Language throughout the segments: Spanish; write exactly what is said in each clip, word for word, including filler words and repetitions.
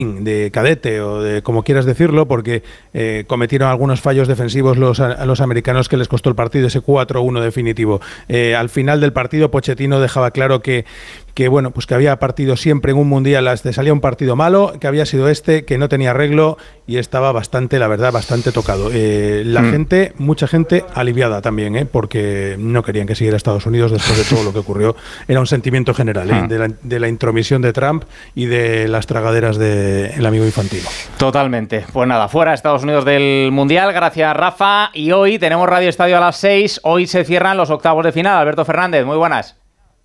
de cadete o de como quieras decirlo, porque eh, cometieron algunos fallos defensivos los, a los americanos que les costó el partido, ese cuatro uno definitivo. Eh, al final del partido Pochettino dejaba claro que, que bueno, pues que había partido siempre en un mundial, te salía un partido malo, que había sido este, que no tenía arreglo y estaba bastante, la verdad, bastante tocado. Eh, la mm. gente, mucha gente aliviada también, eh, porque no querían que siguiera Estados Unidos después de todo lo que ocurrió. Era un sentimiento general eh, mm. de, la, de la intromisión de Trump y de las tragaderas de el amigo Infantino. Totalmente. Pues nada, fuera Estados Unidos del Mundial. Gracias, Rafa. Y hoy tenemos Radio Estadio a las seis. Hoy se cierran los octavos de final. Alberto Fernández, muy buenas.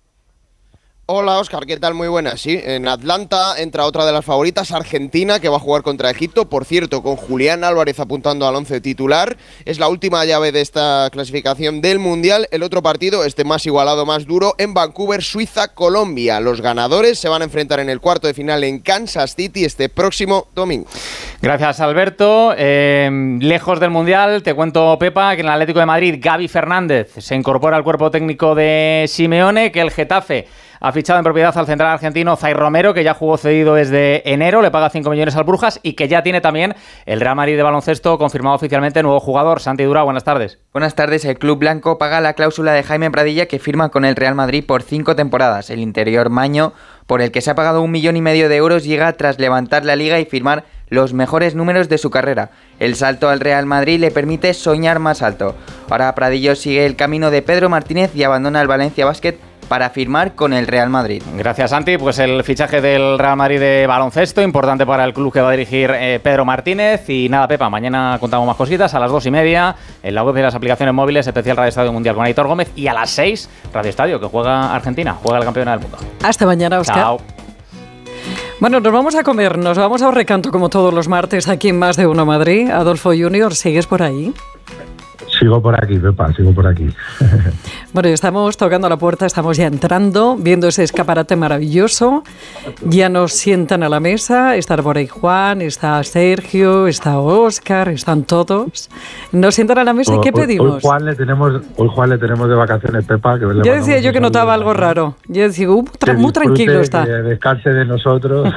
Hola, Óscar, ¿qué tal? Muy buenas. Sí, en Atlanta entra otra de las favoritas, Argentina, que va a jugar contra Egipto. Por cierto, con Julián Álvarez apuntando al once titular. Es la última llave de esta clasificación del Mundial. El otro partido, este más igualado, más duro, en Vancouver, Suiza, Colombia. Los ganadores se van a enfrentar en el cuarto de final en Kansas City este próximo domingo. Gracias, Alberto. Eh, lejos del Mundial, te cuento, Pepa, que en el Atlético de Madrid, Gaby Fernández se incorpora al cuerpo técnico de Simeone, que el Getafe ha fichado en propiedad al central argentino Zay Romero, que ya jugó cedido desde enero, le paga cinco millones al Brujas y que ya tiene también el Real Madrid de baloncesto confirmado oficialmente nuevo jugador. Santi Durá, buenas tardes. Buenas tardes. El club blanco paga la cláusula de Jaime Pradilla, que firma con el Real Madrid por cinco temporadas. El interior maño, por el que se ha pagado un millón y medio de euros, llega tras levantar la liga y firmar los mejores números de su carrera. El salto al Real Madrid le permite soñar más alto. Ahora Pradillo sigue el camino de Pedro Martínez y abandona el Valencia Basket para firmar con el Real Madrid. Gracias, Santi. Pues el fichaje del Real Madrid de baloncesto, importante para el club que va a dirigir eh, Pedro Martínez. Y nada, Pepa, mañana contamos más cositas a las dos y media en la web y las aplicaciones móviles, especial Radio Estadio Mundial con Aitor Gómez, y a las seis Radio Estadio, que juega Argentina, juega la campeona del mundo. Hasta mañana, Óscar. Chao. Bueno, nos vamos a comer, nos vamos a Recanto como todos los martes aquí en Más de Uno Madrid. Adolfo Junior, ¿sigues por ahí? Sigo por aquí, Pepa, sigo por aquí. Bueno, estamos tocando la puerta, estamos ya entrando, viendo ese escaparate maravilloso. Ya nos sientan a la mesa, está por ahí Juan, está Sergio, está Óscar, están todos. Nos sientan a la mesa, ¿y qué pedimos? Hoy Juan le tenemos, hoy Juan le tenemos de vacaciones, Pepa. Que ya decía yo que notaba algo raro. Yo decía, uh, tra- muy tranquilo está. Que descanse de nosotros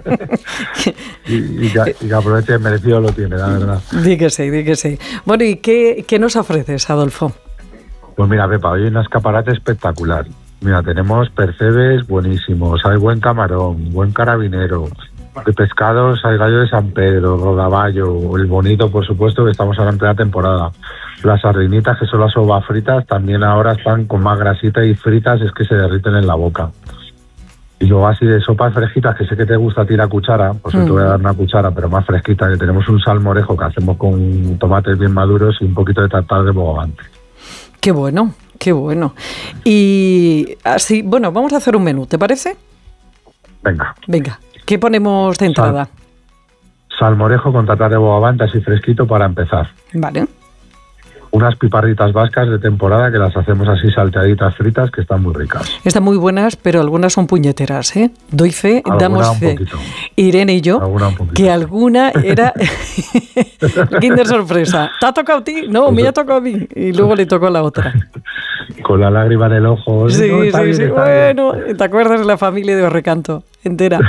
y, y, que, y que aproveche, merecido lo tiene, la verdad. Di que sí, di que sí. Bueno, ¿y qué, qué nos ofreces, Adolfo? Pues mira, Pepa, hoy hay un escaparate espectacular. Mira, tenemos percebes buenísimos, hay buen camarón, buen carabinero. De pescados hay gallo de San Pedro, rodaballo, el bonito, por supuesto, que estamos ahora en plena temporada. Las sardinitas, que son las uvas fritas, también ahora están con más grasita y fritas, es que se derriten en la boca. Y luego así de sopas fresquitas, que sé que te gusta a ti la cuchara, pues mm. te voy a dar una cuchara, pero más fresquita, que tenemos un salmorejo que hacemos con tomates bien maduros y un poquito de tartar de bogavante. Qué bueno, qué bueno. Y así, bueno, vamos a hacer un menú, ¿te parece? Venga. Venga, ¿qué ponemos de entrada? Sal, salmorejo con tartar de bogavante, así fresquito para empezar. Vale. Unas piparritas vascas de temporada que las hacemos así salteaditas fritas, que están muy ricas. Están muy buenas, pero algunas son puñeteras, ¿eh? Doy fe, alguna damos fe. Poquito. Irene y yo, que alguna era Kinder sorpresa. ¿Te ha tocado a ti? No, me ha tocado a mí. Y luego le tocó a la otra. Con la lágrima en el ojo. Sí, no, sí, bien, sí. Bueno, bien. ¿Te acuerdas de la familia de Recanto entera?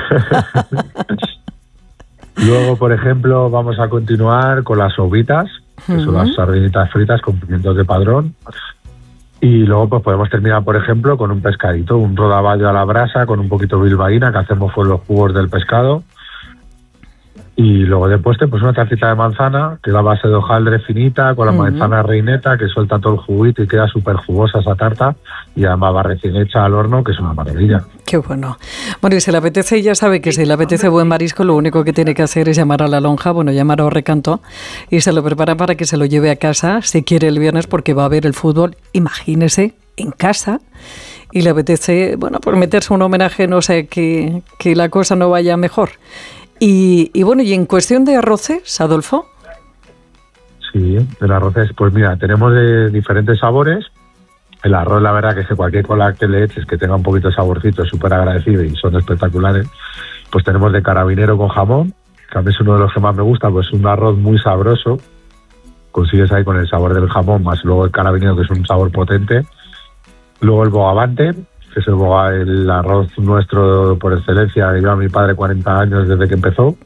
Luego, por ejemplo, vamos a continuar con las sobitas, que uh-huh. son las sardinitas fritas con pimientos de padrón. Y luego pues podemos terminar, por ejemplo, con un pescadito, un rodaballo a la brasa con un poquito de bilbaína, que hacemos con los jugos del pescado. Y luego de postre, pues una tartita de manzana, que es la base de hojaldre finita, con la uh-huh. manzana reineta, que suelta todo el juguito y queda súper jugosa esa tarta. Y además va recién hecha al horno, que es una maravilla. Qué bueno. Bueno, y si le apetece, ya sabe que si le apetece buen marisco, lo único que tiene que hacer es llamar a la lonja, bueno, llamar a Recanto, y se lo prepara para que se lo lleve a casa, si quiere el viernes, porque va a ver el fútbol, imagínese, en casa, y le apetece, bueno, pues meterse un homenaje, no sé, que, que la cosa no vaya mejor. Y, y bueno, y en cuestión de arroces, Adolfo. Sí, de arroces, pues mira, tenemos de diferentes sabores. El arroz, la verdad, que es que cualquier cola que le eches que tenga un poquito de saborcito es súper agradecido y son espectaculares. Pues tenemos de carabinero con jamón, que a mí es uno de los que más me gusta, pues un arroz muy sabroso. Consigues ahí con el sabor del jamón, más luego el carabinero, que es un sabor potente. Luego el bogavante, que es el, boga, el arroz nuestro por excelencia, que lleva mi padre cuarenta años desde que empezó.